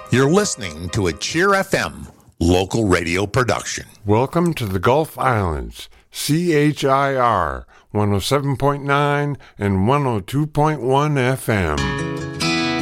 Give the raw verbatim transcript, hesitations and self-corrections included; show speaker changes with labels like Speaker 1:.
Speaker 1: You're listening to a Cheer F M local radio production.
Speaker 2: Welcome to the Gulf Islands, C H I R one oh seven point nine and one oh two point one F M.